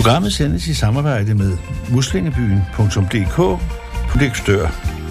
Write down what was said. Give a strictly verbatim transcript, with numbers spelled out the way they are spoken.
Programmet sendes i samarbejde med muslingebyen punktum d k på Løgstør.